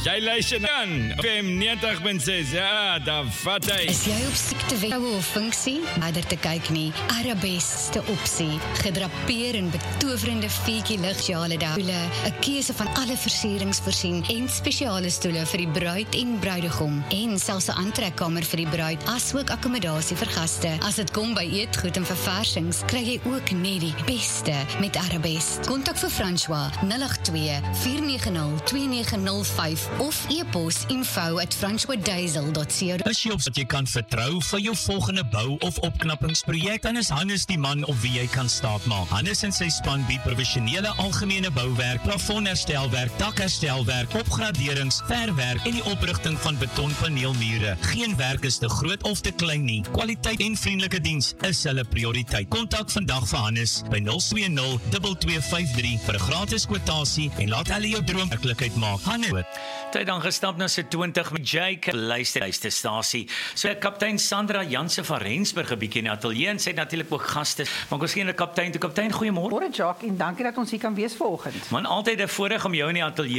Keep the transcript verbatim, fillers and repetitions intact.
Jy luister aan F M negentig punt ses. Ja, daar vat hy. Is jy op siektewewe of funksie? Nader te kyk nie. Arabesste opsie. Gedrapeer in betowerende veetjie ligjale daule. 'n Keuse van alle versierings voorsien en spesiale stoele vir die bruid en bruidegom. En selfs 'n aantrekkamer vir die bruid, asook akkommodasie vir gaste. As dit kom by eetgoed en verversings, kry jy ook net die beste met Arabest. Kontak vir François nul agt twee, vier nege nul, twee nege nul vyf of e-pos info at francoisdaisel dot co. As jy op wat jy kan vertrou vir jou volgende bou- of opknappingsprojek, dan is Hannes die man op wie jy kan staatmaak. Hannes en sy span bied professionele algemene bouwerk, plafonherstelwerk, dakherstelwerk, opgraderings, verwerk en die oprigting van betonpaneelmure. Geen werk is te groot of te klein nie. Kwaliteit en vriendelike diens is hulle prioriteit. Kontak vandag vir Hannes by nul twee nul, twee twee vyf drie vir 'n gratis kwotasie en laat hulle jou droom werklikheid maak. Hannes. Tyd dan gestap na sy twintig met Jake luister luisterstasie. So kaptein Sandra Jansen van Rensburg 'n bietjie in die ateljee en sy het natuurlik ook gaste. Maar ons geen 'n kaptein, toe kaptein, goeiemôre. Môre Jacques en dankie dat ons hier kan wees vanoggend. Man, altyd 'n voorreg om jou in die ateljee